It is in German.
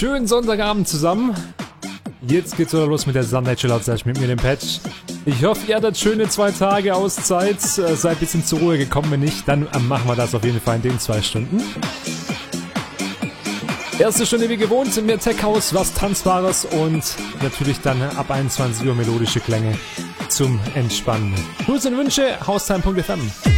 Schönen Sonntagabend zusammen. Jetzt geht's wieder los mit der Sunday Chill Out Session mit mir, dem Patch. Ich hoffe, ihr hattet schöne 2 Tage Auszeit, seid ein bisschen zur Ruhe gekommen. Wenn nicht, dann machen wir das auf jeden Fall in den 2 Stunden. Erste Stunde wie gewohnt, mehr Tech House, was Tanzbares und natürlich dann ab 21 Uhr melodische Klänge zum Entspannen. Grüße und Wünsche, haustime.fm.